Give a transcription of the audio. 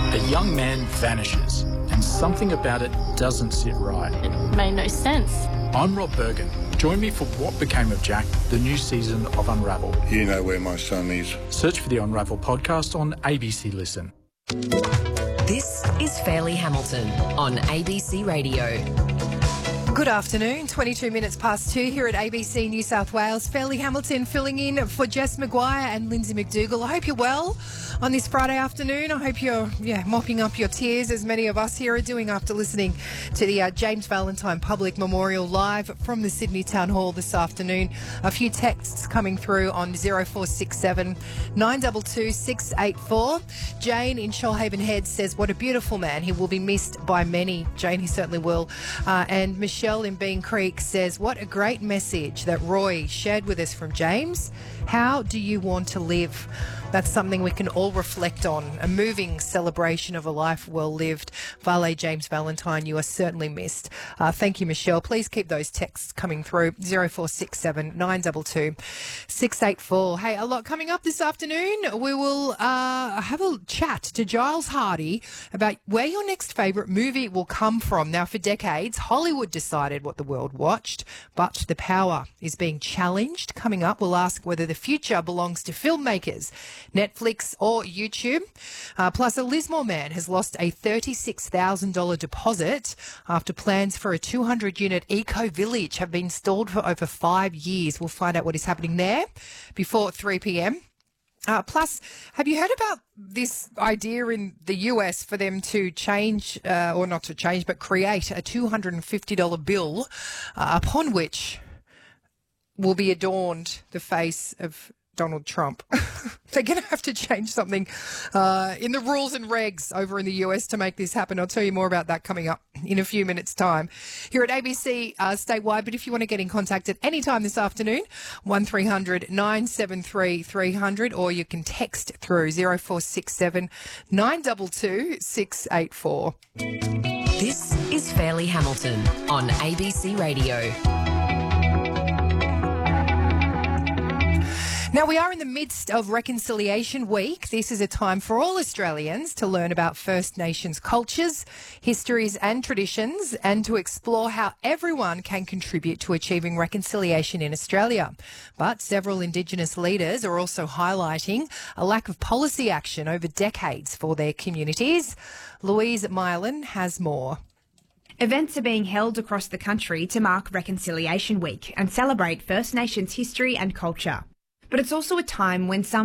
A young man vanishes, and something about it doesn't sit right. It made no sense. I'm Rob Bergen. Join me for What Became of Jack, the new season of Unravel. You know where my son is. Search for the Unravel podcast on ABC Listen. This is Fairleigh Hamilton on ABC Radio. Good afternoon, 22 minutes past 2 here at ABC New South Wales. Fairleigh Hamilton filling in for Jess Maguire and Lindsay McDougall. I hope you're well on this Friday afternoon. I hope you're mopping up your tears, as many of us here are doing after listening to the James Valentine Public Memorial live from the Sydney Town Hall this afternoon. A few texts coming through on 0467 922 684. Jane in Shoalhaven Head says, what a beautiful man. He will be missed by many. Jane, he certainly will. And Michelle in Bean Creek says, what a great message that Roy shared with us from James. How do you want to live? That's something we can all reflect on. A moving celebration of a life well lived. Vale James Valentine, you are certainly missed. Thank you, Michelle. Please keep those texts coming through. 0467 922 684. Hey, a lot coming up this afternoon. We will have a chat to Giles Hardy about where your next favourite movie will come from. Now, for decades, Hollywood decided what the world watched, but the power is being challenged. Coming up, we'll ask whether the future belongs to filmmakers, Netflix or YouTube. Plus, a Lismore man has lost a $36,000 deposit after plans for a 200-unit eco-village have been stalled for over 5 years. We'll find out what is happening there before 3 p.m. Plus, have you heard about this idea in the US for them to change, or not to change, but create a $250 bill upon which will be adorned the face of Donald Trump? They're going to have to change something in the rules and regs over in the US to make this happen. I'll tell you more about that coming up in a few minutes' time here at ABC statewide. But if you want to get in contact at any time this afternoon, 1300 973 300, or you can text through 0467 922 684. This is Fairleigh Hamilton on ABC Radio. Now, we are in the midst of Reconciliation Week. This is a time for all Australians to learn about First Nations cultures, histories and traditions, and to explore how everyone can contribute to achieving reconciliation in Australia. But several Indigenous leaders are also highlighting a lack of policy action over decades for their communities. Louise Mylan has more. Events are being held across the country to mark Reconciliation Week and celebrate First Nations history and culture. But it's also a time when some